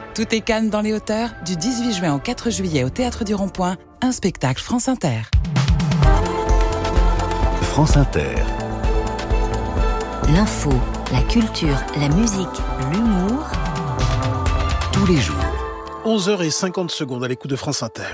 Tout est calme dans les hauteurs. Du 18 juin au 4 juillet au Théâtre du Rond-Point, un spectacle France Inter. France Inter. L'info, la culture, la musique, l'humour. Tous les jours. 11h50 à l'écoute de France Inter.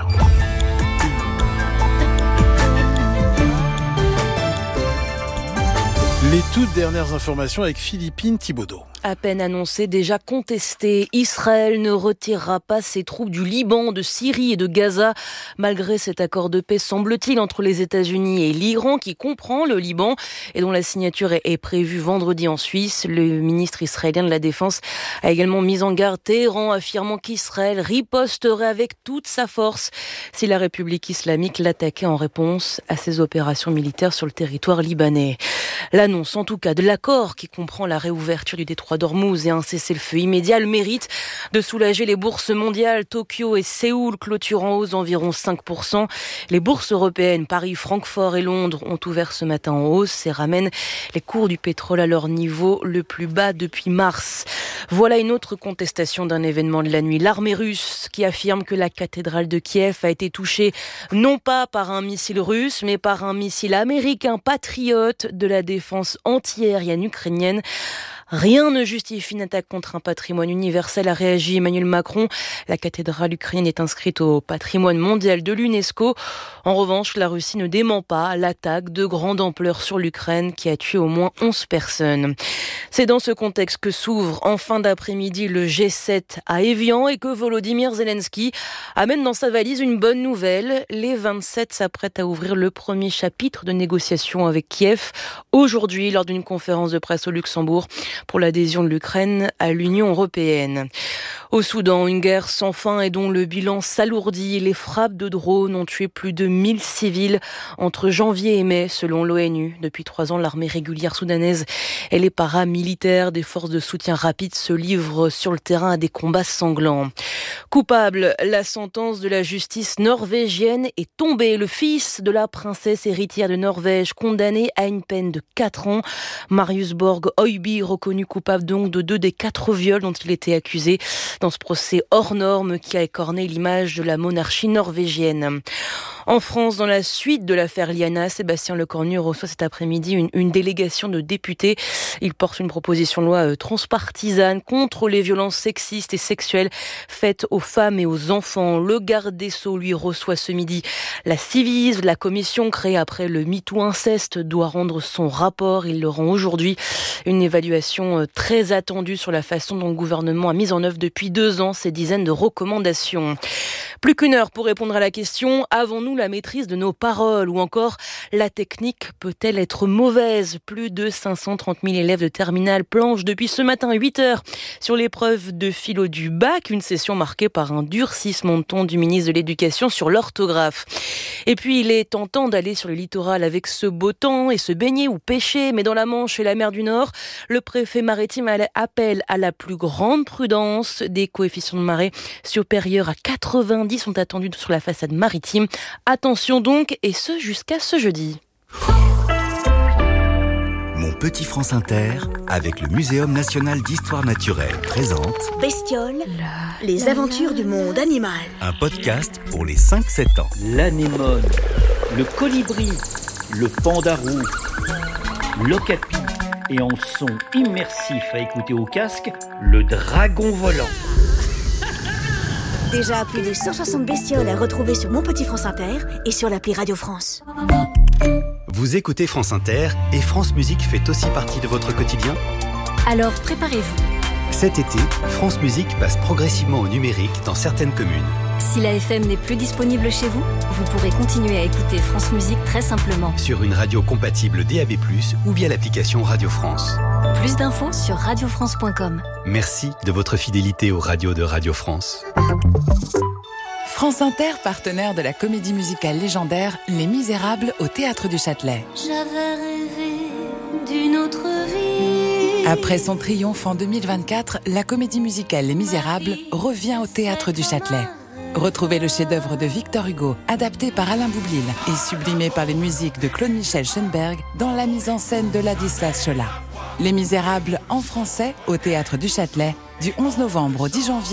Les toutes dernières informations avec Philippine Thibaudot. À peine annoncé, déjà contesté, Israël ne retirera pas ses troupes du Liban, de Syrie et de Gaza, malgré cet accord de paix, semble-t-il, entre les États-Unis et l'Iran, qui comprend le Liban et dont la signature est prévue vendredi en Suisse. Le ministre israélien de la Défense a également mis en garde Téhéran, affirmant qu'Israël riposterait avec toute sa force si la République islamique l'attaquait en réponse à ses opérations militaires sur le territoire libanais. L'annonce, en tout cas, de l'accord qui comprend la réouverture du détroit d'Ormuz et un cessez-le-feu immédiat, le mérite de soulager les bourses mondiales. Tokyo et Séoul clôturent en hausse d'environ 5%. Les bourses européennes, Paris, Francfort et Londres, ont ouvert ce matin en hausse et ramènent les cours du pétrole à leur niveau le plus bas depuis mars. Voilà une autre contestation d'un événement de la nuit. L'armée russe qui affirme que la cathédrale de Kiev a été touchée non pas par un missile russe, mais par un missile américain patriote de la défense antiaérienne ukrainienne. Rien ne justifie une attaque contre un patrimoine universel, a réagi Emmanuel Macron. La cathédrale ukrainienne est inscrite au patrimoine mondial de l'UNESCO. En revanche, la Russie ne dément pas l'attaque de grande ampleur sur l'Ukraine qui a tué au moins 11 personnes. C'est dans ce contexte que s'ouvre en fin d'après-midi le G7 à Évian et que Volodymyr Zelensky amène dans sa valise une bonne nouvelle. Les 27 s'apprêtent à ouvrir le premier chapitre de négociations avec Kiev aujourd'hui lors d'une conférence de presse au Luxembourg pour l'adhésion de l'Ukraine à l'Union européenne. Au Soudan, une guerre sans fin et dont le bilan s'alourdit. Les frappes de drones ont tué plus de 1000 civils entre janvier et mai, selon l'ONU. Depuis 3 ans, l'armée régulière soudanaise et les paramilitaires des forces de soutien rapide se livrent sur le terrain à des combats sanglants. Coupable, la sentence de la justice norvégienne est tombée. Le fils de la princesse héritière de Norvège, condamné à une peine de 4 ans. Marius Borg Øiby, reconnu coupable donc de 2 des 4 viols dont il était accusé dans ce procès hors norme qui a écorné l'image de la monarchie norvégienne. En France, dans la suite de l'affaire Liana, Sébastien Lecornu reçoit cet après-midi une délégation de députés. Il porte une proposition de loi transpartisane contre les violences sexistes et sexuelles faites aux femmes et aux enfants. Le garde des Sceaux, lui, reçoit ce midi la Civis, la commission créée après le MeToo inceste, doit rendre son rapport. Il le rend aujourd'hui. Une évaluation très attendue sur la façon dont le gouvernement a mis en œuvre depuis 2 ans ces dizaines de recommandations. Plus qu'une heure pour répondre à la question, avons-nous la maîtrise de nos paroles? Ou encore, la technique peut-elle être mauvaise? Plus de 530 000 élèves de terminale planchent depuis ce matin 8 heures sur l'épreuve de philo du bac, une session marquée par un durcissement de ton du ministre de l'Éducation sur l'orthographe. Et puis, il est tentant d'aller sur le littoral avec ce beau temps et se baigner ou pêcher, mais dans la Manche et la mer du Nord, le préfet maritime appelle à la plus grande prudence. Des coefficients de marée supérieurs à 90 sont attendus sur la façade maritime. Attention donc, et ce jusqu'à ce jeudi. Mon petit France Inter, avec le Muséum national d'histoire naturelle, présente Bestioles, les aventures du monde animal. un podcast pour les 5-7 ans. L'anémone, le colibri, le pandarou, l'okapi et en son immersif à écouter au casque, le dragon volant. Déjà plus de 160 bestioles à retrouver sur Mon Petit France Inter et sur l'appli Radio France. Vous écoutez France Inter et France Musique fait aussi partie de votre quotidien? Alors préparez-vous. Cet été, France Musique passe progressivement au numérique dans certaines communes. Si la FM n'est plus disponible chez vous, vous pourrez continuer à écouter France Musique très simplement. Sur une radio compatible DAB+, ou via l'application Radio France. Plus d'infos sur radiofrance.com. Merci de votre fidélité aux radios de Radio France. France Inter, partenaire de la comédie musicale légendaire Les Misérables au Théâtre du Châtelet. J'avais rêvé d'une autre vie. Après son triomphe en 2024, la comédie musicale Les Misérables revient au Théâtre du Châtelet. Retrouvez le chef-d'œuvre de Victor Hugo, adapté par Alain Boublil et sublimé par les musiques de Claude-Michel Schoenberg dans la mise en scène de Ladislas Cholat. Les Misérables en français au Théâtre du Châtelet, du 11 novembre au 10 janvier.